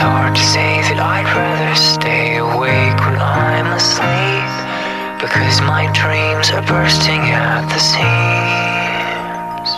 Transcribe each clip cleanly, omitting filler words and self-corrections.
hard to say that I'd rather stay awake when I'm asleep, because my dreams are bursting at the seams.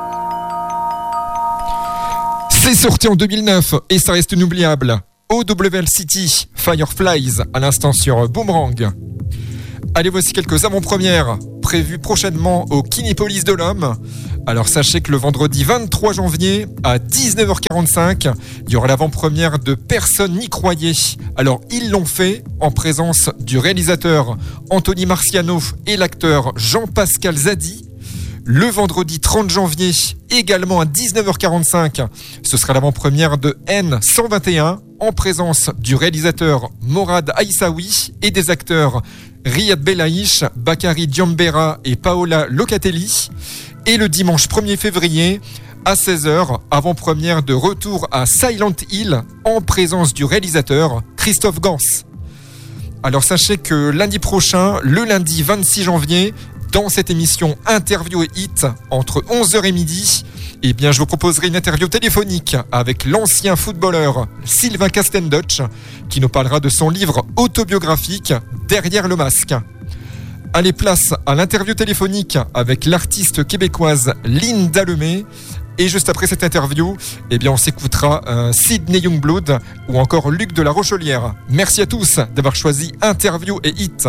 C'est sorti en 2009 et ça reste inoubliable. OWL City, Fireflies, à l'instant sur Boomerang. Allez, voici quelques avant-premières prévues prochainement au Kinépolis de l'Homme. Alors sachez que le vendredi 23 janvier à 19h45, il y aura l'avant-première de Personne n'y croyait. Alors ils l'ont fait en présence du réalisateur Anthony Marciano et l'acteur Jean-Pascal Zadi. Le vendredi 30 janvier, également à 19h45, ce sera l'avant-première de N121 en présence du réalisateur Morad Aissaoui et des acteurs Riyad Belaïch, Bakary Diambera et Paola Locatelli. Et le dimanche 1er février, à 16h, avant-première de Retour à Silent Hill en présence du réalisateur Christophe Gans. Alors sachez que lundi prochain, le lundi 26 janvier, dans cette émission Interview et Hit, entre 11h et midi, eh bien, je vous proposerai une interview téléphonique avec l'ancien footballeur Sylvain Castendutch, qui nous parlera de son livre autobiographique Derrière le masque. Allez, place à l'interview téléphonique avec l'artiste québécoise Linda Lemay. Et juste après cette interview, eh bien, on s'écoutera Sydney Youngblood ou encore Luc de la Rochelière. Merci à tous d'avoir choisi Interview et Hit.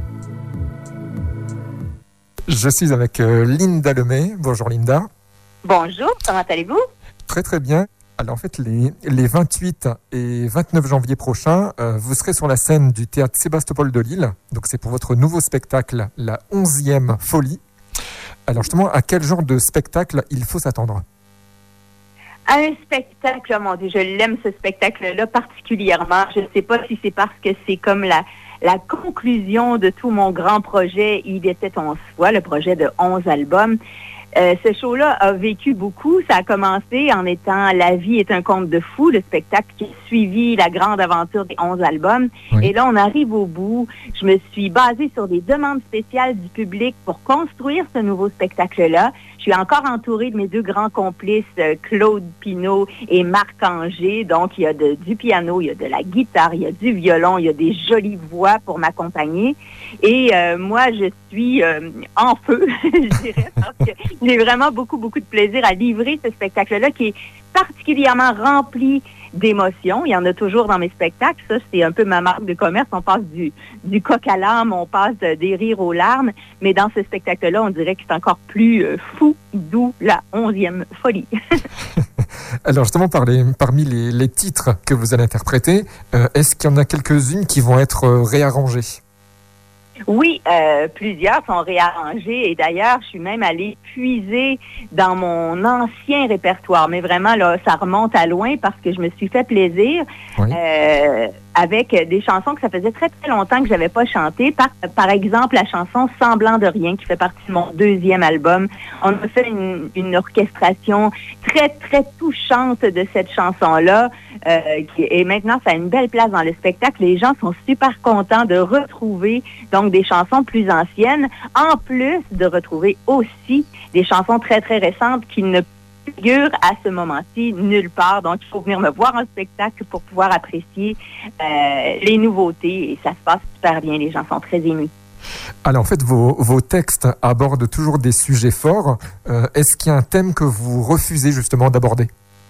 Je suis avec Linda Lemay. Bonjour Linda. Bonjour, comment allez-vous? Très très bien. Alors en fait, les 28 et 29 janvier prochains, vous serez sur la scène du théâtre Sébastopol de Lille. Donc c'est pour votre nouveau spectacle, la 11e Folie. Alors justement, à quel genre de spectacle il faut s'attendre? Un spectacle, mon Dieu, je l'aime ce spectacle-là particulièrement. Je ne sais pas si c'est parce que c'est comme la conclusion de tout mon grand projet, Il était 11 fois, le projet de 11 albums. Ce show-là a vécu beaucoup. Ça a commencé en étant La vie est un conte de fou, le spectacle qui a suivi la grande aventure des 11 albums. Oui. Et là, on arrive au bout. Je me suis basée sur des demandes spéciales du public pour construire ce nouveau spectacle-là. Je suis encore entourée de mes deux grands complices, Claude Pinault et Marc Anger. Donc, il y a du piano, il y a de la guitare, il y a du violon, il y a des jolies voix pour m'accompagner. Et moi, je suis en feu, je dirais, parce que j'ai vraiment beaucoup de plaisir à livrer ce spectacle-là qui est particulièrement rempli d'émotions. Il y en a toujours dans mes spectacles. Ça, c'est un peu ma marque de commerce. On passe du coq à l'âme, on passe des rires aux larmes. Mais dans ce spectacle-là, on dirait que c'est encore plus fou, d'où la 11e folie. Alors justement, parmi les titres que vous allez interpréter, est-ce qu'il y en a quelques-unes qui vont être réarrangées? Oui, plusieurs sont réarrangés et d'ailleurs, je suis même allée puiser dans mon ancien répertoire. Mais vraiment, là, ça remonte à loin parce que je me suis fait plaisir avec des chansons que ça faisait très, très longtemps que j'avais pas chanté. Par exemple, la chanson Semblant de rien qui fait partie de mon 2e album. On a fait une orchestration très, très touchante de cette chanson-là. Et maintenant, ça a une belle place dans le spectacle. Les gens sont super contents de retrouver donc des chansons plus anciennes, en plus de retrouver aussi des chansons très, très récentes qui ne figurent à ce moment-ci nulle part. Donc, il faut venir me voir en spectacle pour pouvoir apprécier les nouveautés. Et ça se passe super bien. Les gens sont très émus. Alors, en fait, vos textes abordent toujours des sujets forts. Est-ce qu'il y a un thème que vous refusez justement d'aborder?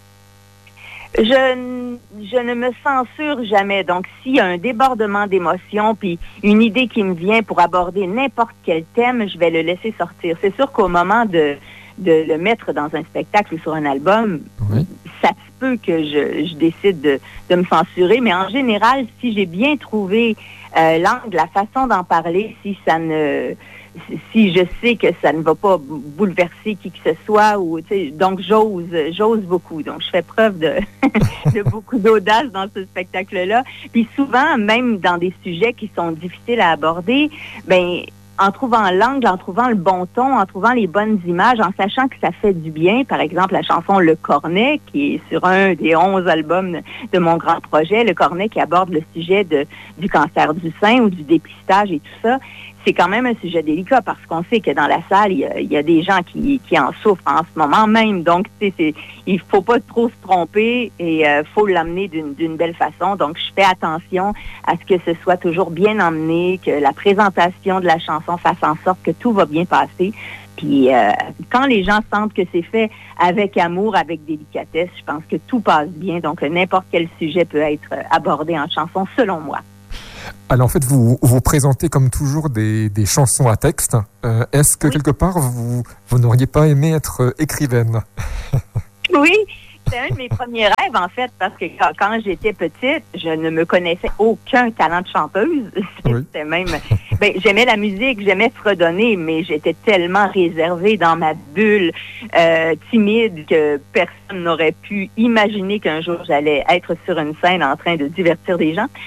Je ne me censure jamais. Donc, s'il y a un débordement d'émotions puis une idée qui me vient pour aborder n'importe quel thème, je vais le laisser sortir. C'est sûr qu'au moment de le mettre dans un spectacle ou sur un album, ça se peut que je décide de me censurer. Mais en général, si j'ai bien trouvé l'angle, la façon d'en parler, si je sais que ça ne va pas bouleverser qui que ce soit, donc j'ose beaucoup. Donc, je fais preuve de beaucoup d'audace dans ce spectacle-là. Puis souvent, même dans des sujets qui sont difficiles à aborder, en trouvant l'angle, en trouvant le bon ton, en trouvant les bonnes images, en sachant que ça fait du bien. Par exemple, la chanson Le Cornet, qui est sur un des 11 albums de mon grand projet, Le Cornet qui aborde le sujet du cancer du sein ou du dépistage et tout ça. c'est quand même un sujet délicat parce qu'on sait que dans la salle, il y a des gens qui en souffrent en ce moment même. Donc, il faut pas trop se tromper et faut l'amener d'une belle façon. Donc, je fais attention à ce que ce soit toujours bien emmené, que la présentation de la chanson fasse en sorte que tout va bien passer. Puis quand les gens sentent que c'est fait avec amour, avec délicatesse, je pense que tout passe bien. Donc, n'importe quel sujet peut être abordé en chanson, selon moi. Alors en fait, vous présentez comme toujours des chansons à texte. Est-ce que quelque part, vous n'auriez pas aimé être écrivaine? Oui, c'est un de mes premiers rêves en fait, parce que quand j'étais petite, je ne me connaissais aucun talent de chanteuse. C'était même, j'aimais la musique, j'aimais fredonner, mais j'étais tellement réservée dans ma bulle, timide, que personne n'aurait pu imaginer qu'un jour j'allais être sur une scène en train de divertir des gens.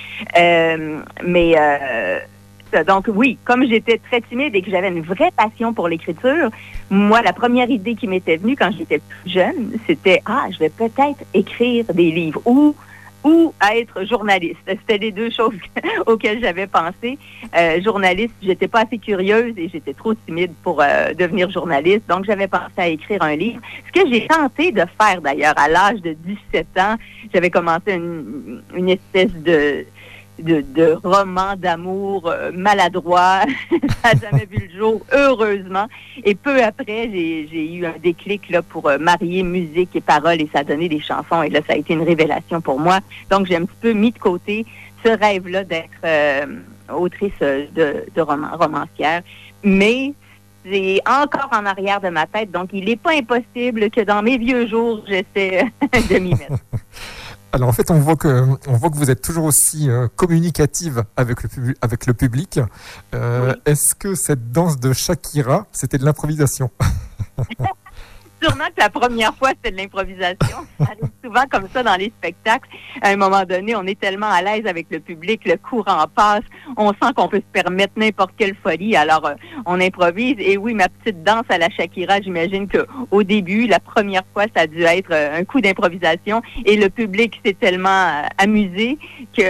Donc oui, comme j'étais très timide et que j'avais une vraie passion pour l'écriture, moi, la première idée qui m'était venue quand j'étais plus jeune, c'était je vais peut-être écrire des livres ou être journaliste. C'était les deux choses auxquelles j'avais pensé. Journaliste, j'étais pas assez curieuse et j'étais trop timide pour devenir journaliste. Donc, j'avais pensé à écrire un livre. Ce que j'ai tenté de faire, d'ailleurs, à l'âge de 17 ans, j'avais commencé une espèce de roman d'amour maladroit. Ça n'a jamais vu le jour, heureusement. Et peu après, j'ai eu un déclic là, pour marier musique et paroles et ça a donné des chansons. Et là, ça a été une révélation pour moi. Donc, j'ai un petit peu mis de côté ce rêve-là d'être autrice de romancière. Mais c'est encore en arrière de ma tête. Donc, il n'est pas impossible que dans mes vieux jours, j'essaie de m'y mettre. Alors en fait, on voit que vous êtes toujours aussi communicative avec le public. Oui. Est-ce que cette danse de Shakira, c'était de l'improvisation? Sûrement que la première fois, c'était de l'improvisation. Ça arrive souvent comme ça dans les spectacles. À un moment donné, on est tellement à l'aise avec le public, le courant passe, on sent qu'on peut se permettre n'importe quelle folie, alors on improvise. Et oui, ma petite danse à la Shakira, j'imagine qu'au début, la première fois, ça a dû être un coup d'improvisation et le public s'est tellement amusé que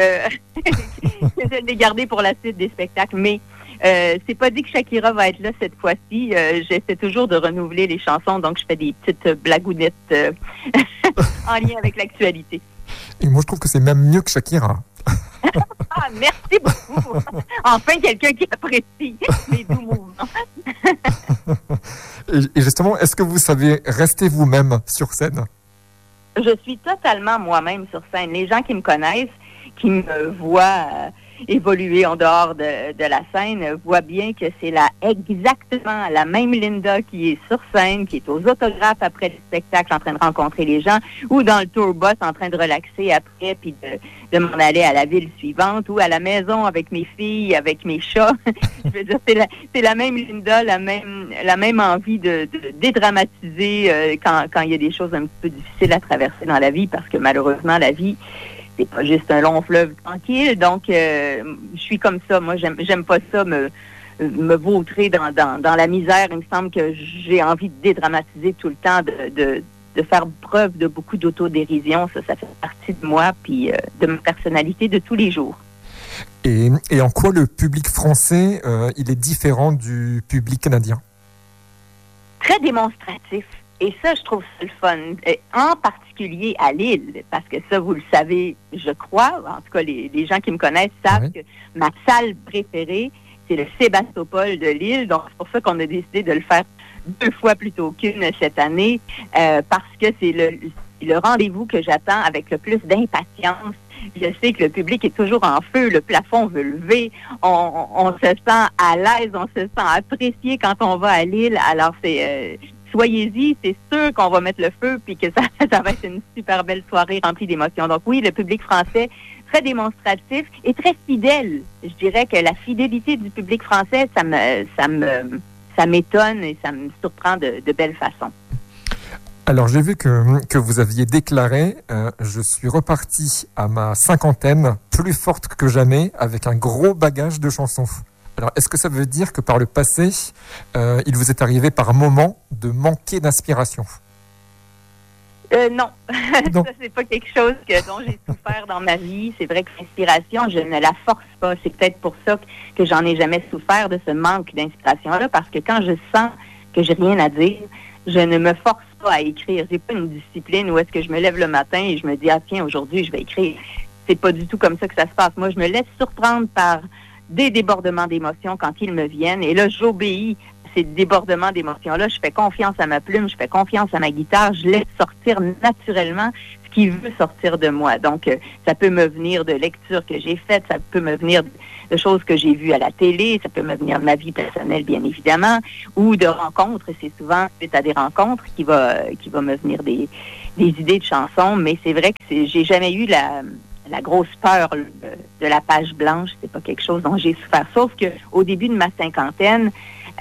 je l'ai gardé pour la suite des spectacles. Mais c'est pas dit que Shakira va être là cette fois-ci. J'essaie toujours de renouveler les chansons, donc je fais des petites blagounettes en lien avec l'actualité. Et moi, je trouve que c'est même mieux que Shakira. Merci beaucoup. Enfin, quelqu'un qui apprécie mes doux mouvements. Et justement, est-ce que vous savez rester vous-même sur scène? Je suis totalement moi-même sur scène. Les gens qui me connaissent, qui me voient évoluer en dehors de la scène, voient bien que c'est exactement la même Linda qui est sur scène, qui est aux autographes après le spectacle en train de rencontrer les gens, ou dans le tour bus en train de relaxer après, puis de m'en aller à la ville suivante, ou à la maison avec mes filles, avec mes chats. Je veux dire, c'est la même Linda, la même envie de dédramatiser quand il y a des choses un petit peu difficiles à traverser dans la vie, parce que malheureusement, la vie, c'est pas juste un long fleuve tranquille. Donc, je suis comme ça. Moi, j'aime pas ça, me vautrer dans la misère. Il me semble que j'ai envie de dédramatiser tout le temps, de faire preuve de beaucoup d'autodérision. Ça fait partie de moi, puis de ma personnalité de tous les jours. Et en quoi le public français, il est différent du public canadien? Très démonstratif. Et ça, je trouve ça le fun. En particulier à Lille, parce que ça, vous le savez, je crois, en tout cas, les gens qui me connaissent savent que ma salle préférée, c'est le Sébastopol de Lille. Donc, c'est pour ça qu'on a décidé de le faire 2 fois plutôt qu'une cette année, parce que c'est le rendez-vous que j'attends avec le plus d'impatience. Je sais que le public est toujours en feu, le plafond veut lever, on se sent à l'aise, on se sent apprécié quand on va à Lille. Alors, soyez-y, c'est sûr qu'on va mettre le feu puis que ça va être une super belle soirée remplie d'émotions. Donc oui, le public français, très démonstratif et très fidèle. Je dirais que la fidélité du public français, ça m'étonne et ça me surprend de belle façon. Alors j'ai vu que vous aviez déclaré je suis reparti à ma 50aine plus forte que jamais avec un gros bagage de chansons. Alors, est-ce que ça veut dire que par le passé, il vous est arrivé par moment de manquer d'inspiration? Non. Non. Ça, c'est pas quelque chose dont j'ai souffert dans ma vie. C'est vrai que l'inspiration, je ne la force pas. C'est peut-être pour ça que j'en ai jamais souffert de ce manque d'inspiration-là, parce que quand je sens que j'ai rien à dire, je ne me force pas à écrire. J'ai pas une discipline où est-ce que je me lève le matin et je me dis, ah tiens, aujourd'hui, je vais écrire. C'est pas du tout comme ça que ça se passe. Moi, je me laisse surprendre par des débordements d'émotions quand ils me viennent. Et là, j'obéis à ces débordements d'émotions-là. Je fais confiance à ma plume, je fais confiance à ma guitare. Je laisse sortir naturellement ce qui veut sortir de moi. Donc, ça peut me venir de lectures que j'ai faites, ça peut me venir de choses que j'ai vues à la télé, ça peut me venir de ma vie personnelle, bien évidemment, ou de rencontres. C'est souvent suite à des rencontres qui va me venir des idées de chansons. Mais c'est vrai que j'ai jamais eu la grosse peur de la page blanche. C'est pas quelque chose dont j'ai souffert. Sauf que au début de ma cinquantaine,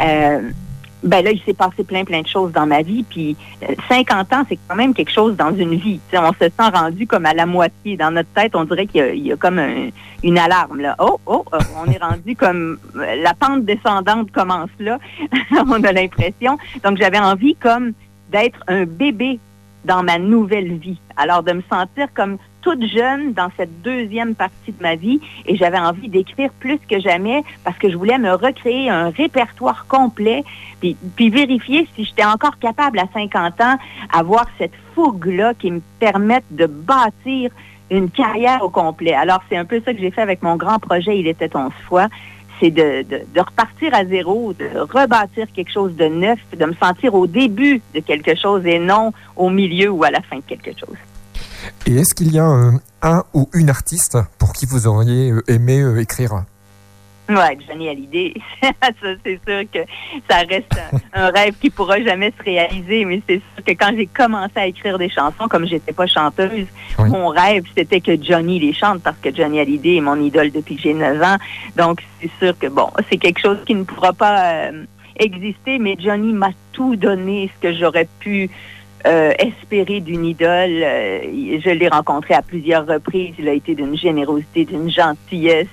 ben là, il s'est passé plein de choses dans ma vie. Puis 50 ans, c'est quand même quelque chose dans une vie. T'sais, on se sent rendu comme à la moitié. Dans notre tête, on dirait qu'il y a comme une alarme. Là. On est rendu comme la pente descendante commence là. On a l'impression. Donc, j'avais envie comme d'être un bébé dans ma nouvelle vie. Alors, de me sentir comme toute jeune dans cette deuxième partie de ma vie, et j'avais envie d'écrire plus que jamais parce que je voulais me recréer un répertoire complet, puis vérifier si j'étais encore capable à 50 ans avoir cette fougue-là qui me permette de bâtir une carrière au complet. Alors, c'est un peu ça que j'ai fait avec mon grand projet « Il était 11 fois ». C'est de repartir à zéro, de rebâtir quelque chose de neuf, de me sentir au début de quelque chose et non au milieu ou à la fin de quelque chose. Et est-ce qu'il y a un ou une artiste pour qui vous auriez aimé écrire? Ouais, Johnny Hallyday. Ça, c'est sûr que ça reste un rêve qui pourra jamais se réaliser, mais c'est sûr que quand j'ai commencé à écrire des chansons, comme j'étais pas chanteuse, oui, mon rêve, c'était que Johnny les chante, parce que Johnny Hallyday est mon idole depuis que j'ai 9 ans. Donc, c'est sûr que, bon, c'est quelque chose qui ne pourra pas exister, mais Johnny m'a tout donné ce que j'aurais pu espérer d'une idole. Je l'ai rencontré à plusieurs reprises. Il a été d'une générosité, d'une gentillesse.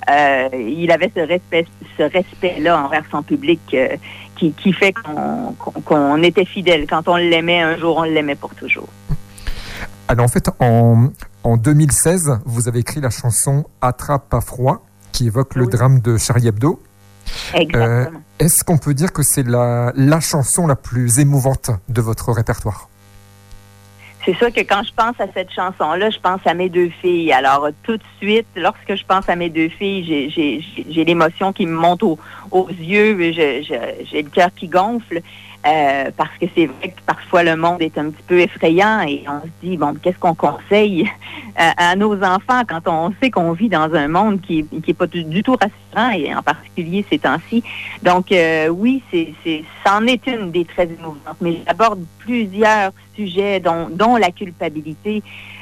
Il avait ce respect-là envers son public qui fait qu'on était fidèle. Quand on l'aimait un jour, on l'aimait pour toujours. Alors en fait, en 2016, vous avez écrit la chanson « Attrape pas froid » qui évoque le drame de Charlie Hebdo. Exactement. Est-ce qu'on peut dire que c'est la chanson la plus émouvante de votre répertoire? C'est sûr que quand je pense à cette chanson-là, je pense à mes deux filles. Alors, tout de suite, lorsque je pense à mes deux filles, j'ai l'émotion qui me monte aux yeux, j'ai le cœur qui gonfle. Parce que c'est vrai que parfois le monde est un petit peu effrayant et on se dit, bon, qu'est-ce qu'on conseille à nos enfants quand on sait qu'on vit dans un monde qui est pas du tout rassurant, et en particulier ces temps-ci. Donc, oui, c'en est une des très émouvantes, mais j'aborde plusieurs sujets, dont la culpabilité,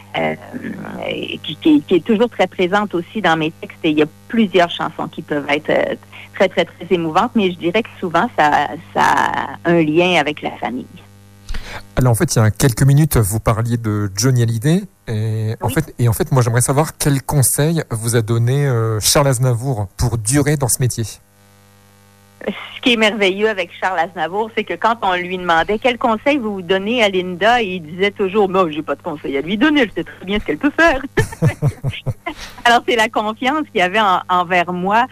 qui est toujours très présente aussi dans mes textes, et il y a plusieurs chansons qui peuvent être très, très, très émouvantes, mais je dirais que souvent, ça a un lien avec la famille. Alors, en fait, il y a quelques minutes, vous parliez de Johnny Hallyday, et oui. en fait, moi, j'aimerais savoir quel conseil vous a donné Charles Aznavour pour durer dans ce métier. Ce qui est merveilleux avec Charles Aznavour, c'est que quand on lui demandait quel conseil vous donnez à Linda, il disait toujours, moi, j'ai pas de conseil à lui donner, elle sait très bien ce qu'elle peut faire. Alors, c'est la confiance qu'il y avait envers moi,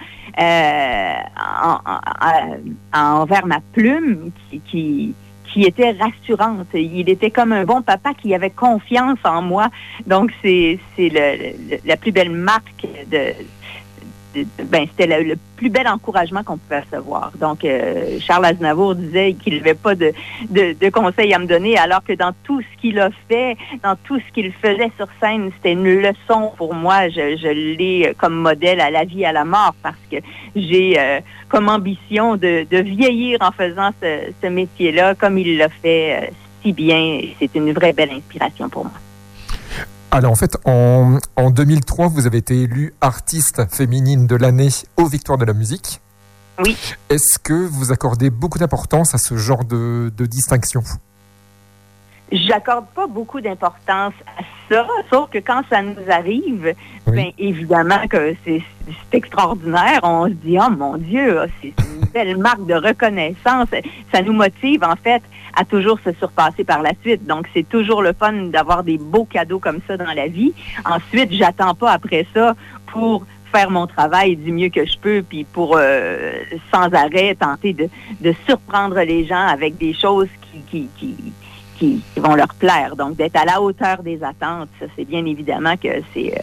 envers ma plume, qui était rassurante. Il était comme un bon papa qui avait confiance en moi. Donc, c'est la plus belle marque c'était le plus bel encouragement qu'on pouvait recevoir. Donc, Charles Aznavour disait qu'il n'avait pas de conseils à me donner, alors que dans tout ce qu'il a fait, dans tout ce qu'il faisait sur scène, c'était une leçon pour moi. Je l'ai comme modèle à la vie, à la mort, parce que j'ai comme ambition de vieillir en faisant ce métier-là, comme il l'a fait si bien. C'est une vraie belle inspiration pour moi. Alors en fait, en 2003, vous avez été élue artiste féminine de l'année aux Victoires de la musique. Oui. Est-ce que vous accordez beaucoup d'importance à ce genre de distinction? J'accorde pas beaucoup d'importance à ça, sauf que quand ça nous arrive, oui, bien évidemment que c'est extraordinaire. On se dit, oh mon Dieu, c'est une belle marque de reconnaissance. Ça nous motive en fait à toujours se surpasser par la suite. Donc, c'est toujours le fun d'avoir des beaux cadeaux comme ça dans la vie. Ensuite, j'attends pas après ça pour faire mon travail du mieux que je peux, puis pour sans arrêt tenter de surprendre les gens avec des choses qui vont leur plaire. Donc, d'être à la hauteur des attentes, ça, c'est bien évidemment que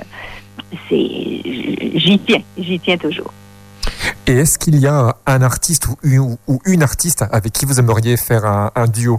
j'y tiens toujours. Et est-ce qu'il y a un artiste ou une artiste avec qui vous aimeriez faire un duo?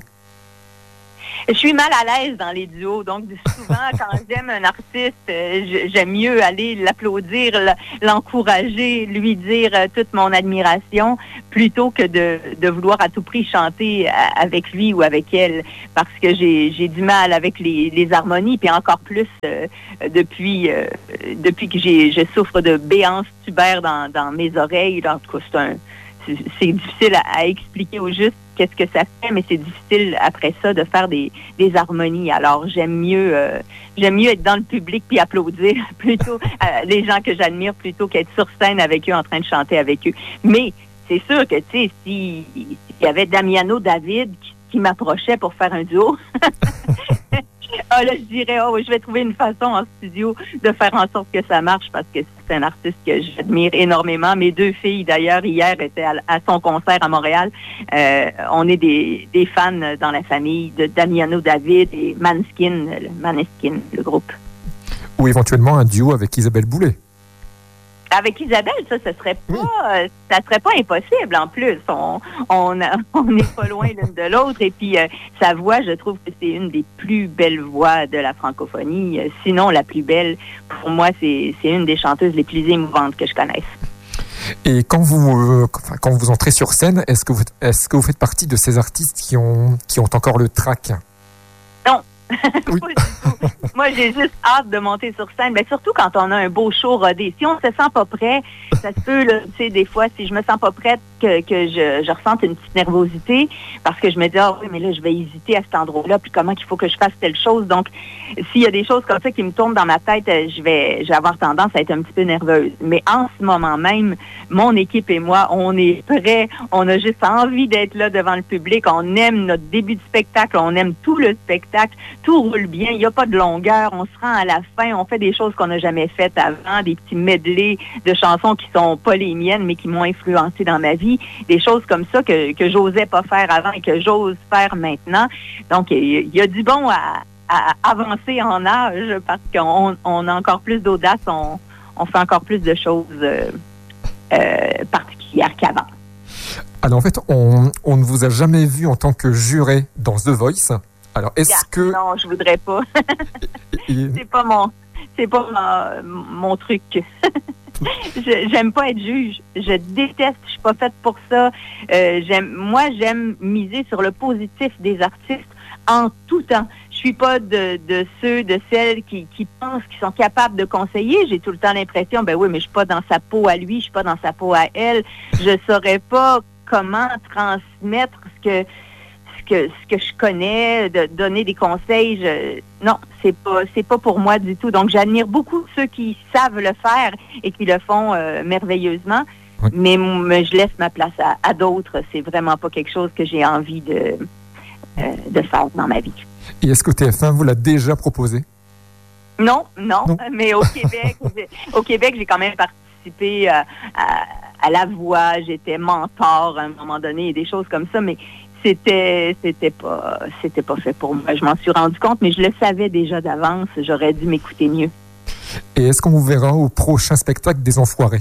Je suis mal à l'aise dans les duos, donc souvent, quand j'aime un artiste, j'aime mieux aller l'applaudir, l'encourager, lui dire toute mon admiration, plutôt que de vouloir à tout prix chanter avec lui ou avec elle, parce que j'ai du mal avec les harmonies, puis encore plus depuis que je souffre de béance tubaire dans mes oreilles. En tout cas, c'est difficile à expliquer au juste qu'est-ce que ça fait, mais c'est difficile après ça de faire des harmonies. Alors j'aime mieux être dans le public puis applaudir plutôt les gens que j'admire plutôt qu'être sur scène avec eux en train de chanter avec eux. Mais c'est sûr que tu sais, s'il y avait Damiano David qui m'approchait pour faire un duo. Là, je dirais, je vais trouver une façon en studio de faire en sorte que ça marche parce que c'est un artiste que j'admire énormément. Mes 2 filles, d'ailleurs, hier, étaient à son concert à Montréal. On est des fans dans la famille de Damiano David et Maneskin, le groupe. Ou éventuellement un duo avec Isabelle Boulay. Avec Isabelle, ça serait pas impossible en plus. On n'est pas loin l'une de l'autre et puis sa voix, je trouve que c'est une des plus belles voix de la francophonie. Sinon, la plus belle, pour moi, c'est une des chanteuses les plus émouvantes que je connaisse. Et quand vous entrez sur scène, est-ce que vous faites partie de ces artistes qui ont encore le trac? Non. Oui. Moi, j'ai juste hâte de monter sur scène. Mais surtout quand on a un beau show rodé. Si on se sent pas prêt, ça se peut, tu sais, des fois, si je me sens pas prête, que je ressente une petite nervosité parce que je me dis, oui, mais là, je vais hésiter à cet endroit-là, puis comment qu'il faut que je fasse telle chose. Donc, s'il y a des choses comme ça qui me tournent dans ma tête, je vais avoir tendance à être un petit peu nerveuse. Mais en ce moment même, mon équipe et moi, on est prêts. On a juste envie d'être là devant le public. On aime notre début de spectacle. On aime tout le spectacle. Tout roule bien. Il n'y a pas de longueur. On se rend à la fin. On fait des choses qu'on n'a jamais faites avant. Des petits medleys de chansons qui sont pas les miennes, mais qui m'ont influencé dans ma vie. Des choses comme ça que j'osais pas faire avant et que j'ose faire maintenant. Donc, il y a du bon à avancer en âge parce qu'on a encore plus d'audace. On fait encore plus de choses particulières qu'avant. Alors, en fait, on ne vous a jamais vu en tant que juré dans The Voice. Alors, est-ce que... Non, je voudrais pas. C'est pas mon truc. J'aime pas être juge. Je déteste. Je suis pas faite pour ça. J'aime miser sur le positif des artistes en tout temps. Je suis pas de celles qui pensent qu'ils sont capables de conseiller. J'ai tout le temps l'impression, ben oui, mais je suis pas dans sa peau à lui, je suis pas dans sa peau à elle. Je saurais pas comment transmettre ce que je connais, de donner des conseils. Non, c'est pas pour moi du tout. Donc, j'admire beaucoup ceux qui savent le faire et qui le font merveilleusement. Oui. Mais je laisse ma place à d'autres. C'est vraiment pas quelque chose que j'ai envie de faire dans ma vie. Et est-ce que TF1 vous l'a déjà proposé? Non. Mais au Québec, j'ai quand même participé à La Voix. J'étais mentor à un moment donné et des choses comme ça, mais c'était pas fait pour moi. Je m'en suis rendu compte, mais je le savais déjà d'avance. J'aurais dû m'écouter mieux. Et est-ce qu'on vous verra au prochain spectacle des Enfoirés?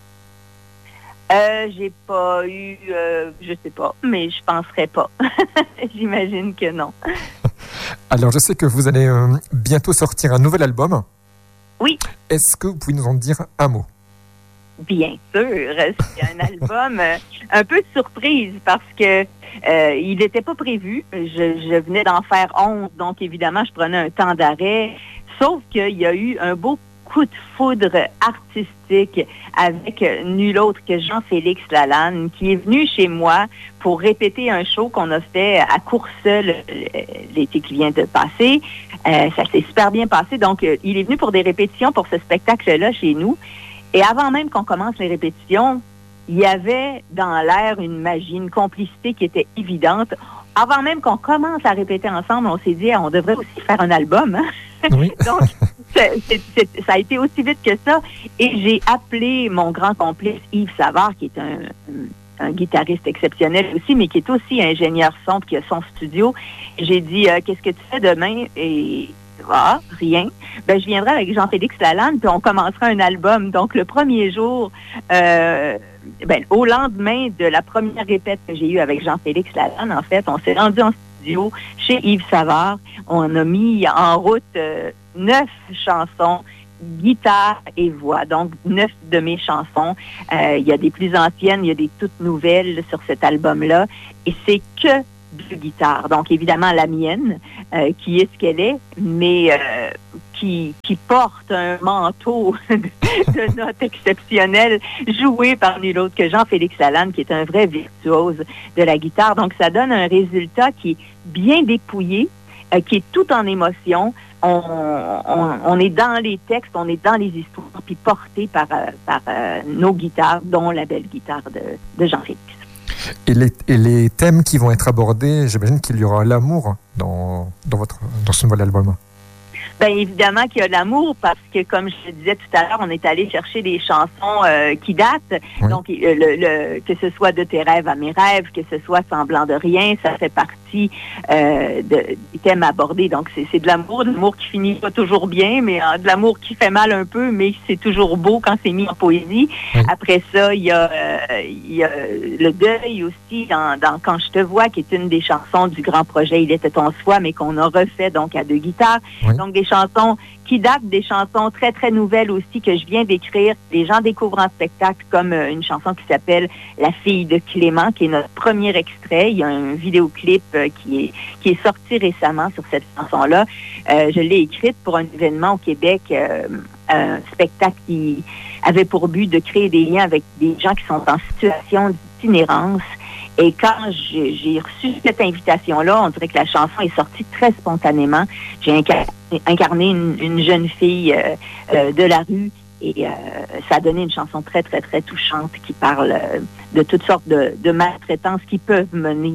J'ai pas eu, je sais pas, mais je penserais pas. J'imagine que non. Alors, je sais que vous allez bientôt sortir un nouvel album. Oui. Est-ce que vous pouvez nous en dire un mot? Bien sûr. C'est un album un peu de surprise parce que il n'était pas prévu. Je venais d'en faire 11, donc évidemment, je prenais un temps d'arrêt. Sauf qu'il y a eu un beau coup de foudre artistique avec nul autre que Jean-Félix Lalanne, qui est venu chez moi pour répéter un show qu'on a fait à Courseul l'été qui vient de passer. Ça s'est super bien passé. Donc, il est venu pour des répétitions pour ce spectacle-là chez nous. Et avant même qu'on commence les répétitions, il y avait dans l'air une magie, une complicité qui était évidente. avant même qu'on commence à répéter ensemble, on s'est dit, on devrait aussi faire un album. Hein? Oui. Donc, ça a été aussi vite que ça. Et j'ai appelé mon grand complice Yves Savard, qui est un guitariste exceptionnel aussi, mais qui est aussi ingénieur son, puis qui a son studio. J'ai dit, qu'est-ce que tu fais demain? Et rien. Ben, je viendrai avec Jean-Félix Lalanne, puis on commencera un album. Donc, le premier jour, au lendemain de la première répète que j'ai eue avec Jean-Félix Lalanne, en fait, on s'est rendu en studio chez Yves Savard. On a mis en route 9 chansons, guitare et voix. Donc, 9 de mes chansons. Il y a des plus anciennes, il y a des toutes nouvelles sur cet album-là. Et c'est que de guitare. Donc, évidemment, la mienne, qui est ce qu'elle est, mais qui porte un manteau de notes exceptionnelles, joué par nul autre que Jean-Félix Lalanne, qui est un vrai virtuose de la guitare. Donc, ça donne un résultat qui est bien dépouillé, qui est tout en émotion. On est dans les textes, on est dans les histoires, puis porté par nos guitares, dont la belle guitare de Jean-Félix. Et les thèmes qui vont être abordés, j'imagine qu'il y aura l'amour dans ce nouvel album. Bien, évidemment qu'il y a de l'amour parce que, comme je le disais tout à l'heure, on est allé chercher des chansons qui datent. Oui. Donc, que ce soit De tes rêves à mes rêves, que ce soit Semblant de rien, ça fait partie des thèmes abordés. Donc, c'est de l'amour qui finit pas toujours bien, mais de l'amour qui fait mal un peu, mais c'est toujours beau quand c'est mis en poésie. Oui. Après ça, il y a le deuil aussi dans Quand je te vois, qui est une des chansons du grand projet Il était ton soi, mais qu'on a refait donc à 2 guitares. Oui. Donc, des chansons qui datent, des chansons très, très nouvelles aussi que je viens d'écrire. Les gens découvrent en spectacle comme une chanson qui s'appelle La fille de Clément, qui est notre premier extrait. Il y a un vidéoclip qui est sorti récemment sur cette chanson-là. Je l'ai écrite pour un événement au Québec, un spectacle qui avait pour but de créer des liens avec des gens qui sont en situation d'itinérance. Et quand j'ai reçu cette invitation-là, on dirait que la chanson est sortie très spontanément. J'ai incarné une jeune fille de la rue et ça a donné une chanson très, très, très touchante qui parle de toutes sortes de maltraitances qui peuvent mener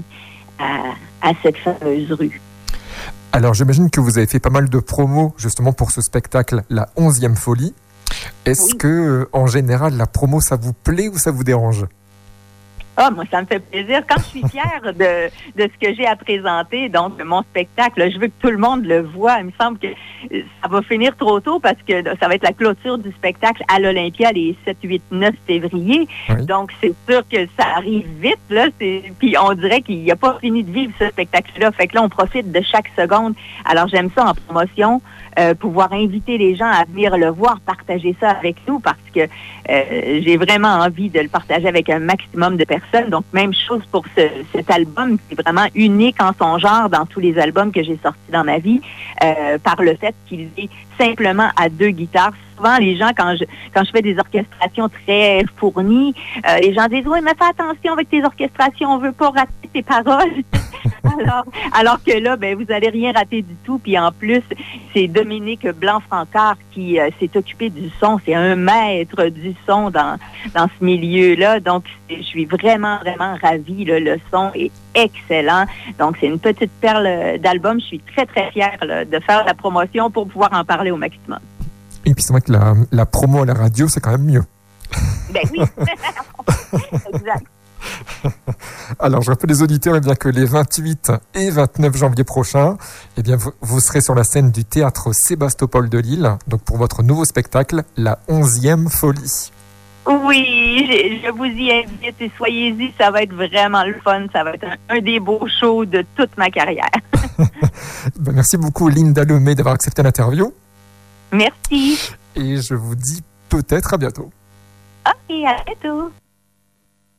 à cette fameuse rue. Alors, j'imagine que vous avez fait pas mal de promos justement pour ce spectacle, la 11e folie. Est-ce que, en général, la promo, ça vous plaît ou ça vous dérange? Ah, moi, ça me fait plaisir. Quand je suis fière de ce que j'ai à présenter, donc mon spectacle, là, je veux que tout le monde le voit. Il me semble que ça va finir trop tôt parce que ça va être la clôture du spectacle à l'Olympia les 7, 8, 9 février. Oui. Donc, c'est sûr que ça arrive vite, là. Puis on dirait qu'il n'a pas fini de vivre ce spectacle-là. Fait que là, on profite de chaque seconde. Alors, j'aime ça en promotion, pouvoir inviter les gens à venir le voir, partager ça avec nous parce que j'ai vraiment envie de le partager avec un maximum de personnes. Donc, même chose pour cet album qui est vraiment unique en son genre dans tous les albums que j'ai sortis dans ma vie, par le fait qu'il est simplement à 2 guitares. Souvent, les gens, quand je fais des orchestrations très fournies, les gens disent « Oui, mais fais attention avec tes orchestrations, on veut pas rater tes paroles. » alors que là, ben vous allez rien rater du tout. Puis en plus, c'est Dominique Blanc-Francard qui s'est occupé du son. C'est un maître du son dans ce milieu-là. Donc, je suis vraiment, vraiment ravie. Là. Le son est excellent. Donc, c'est une petite perle d'album. Je suis très, très fière là, de faire la promotion pour pouvoir en parler au maximum. Et puis, c'est vrai que la promo à la radio, c'est quand même mieux. Ben oui. Exact. Alors, je rappelle les auditeurs eh bien, que les 28 et 29 janvier prochains, eh bien, vous serez sur la scène du théâtre Sébastopol de Lille, donc pour votre nouveau spectacle, la 11e folie. Oui, je vous y invite et soyez-y, ça va être vraiment le fun, ça va être un des beaux shows de toute ma carrière. Ben, merci beaucoup Linda Lemay d'avoir accepté l'interview. Merci. Et je vous dis peut-être à bientôt. Ok, à bientôt.